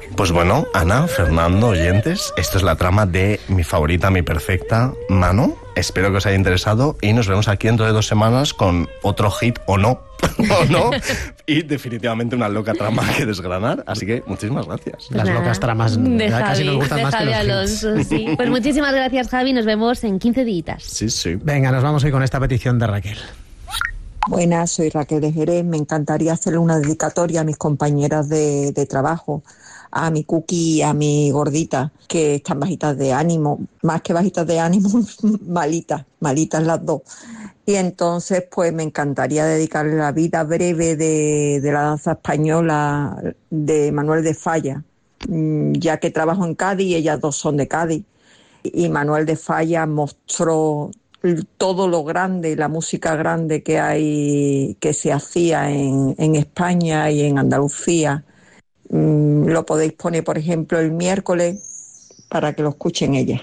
Pues bueno, Ana, Fernando, oyentes, esto es la trama de Mi favorita, mi perfecta, Mano. Espero que os haya interesado y nos vemos aquí dentro de 2 semanas con otro hit o no, y definitivamente una loca trama que desgranar. Así que muchísimas gracias. Pues las locas tramas casi nos gustan más que los Alonso, hits. Sí. Pues muchísimas gracias, Javi. Nos vemos en 15 días. Sí. Venga, nos vamos hoy con esta petición de Raquel. Buenas, soy Raquel de Jerez. Me encantaría hacerle una dedicatoria a mis compañeras de trabajo, a mi Cookie y a mi gordita, que están bajitas de ánimo, más que bajitas de ánimo, malitas las dos. Y entonces, pues me encantaría dedicarle la vida breve de la danza española de Manuel de Falla, ya que trabajo en Cádiz y ellas dos son de Cádiz. Y Manuel de Falla mostró todo lo grande, la música grande que hay, que se hacía en España y en Andalucía. Lo podéis poner, por ejemplo, el miércoles para que lo escuchen ellas.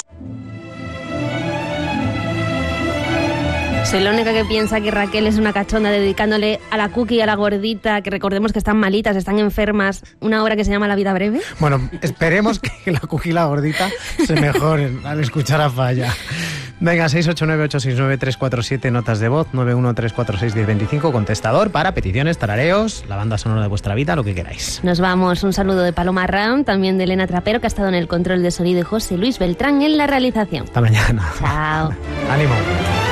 Soy la única que piensa que Raquel es una cachonda dedicándole a la Cookie y a la gordita, que recordemos que están malitas, están enfermas, una obra que se llama La vida breve. Bueno, esperemos que la Cookie y la gordita se mejoren al escuchar a Falla. Venga, 689-869-347, notas de voz, 913461025, contestador para peticiones, tarareos, la banda sonora de vuestra vida, lo que queráis. Nos vamos, un saludo de Paloma Ram, también de Elena Trapero, que ha estado en el control de sonido, y José Luis Beltrán en la realización. Hasta mañana. Chao. Ánimo.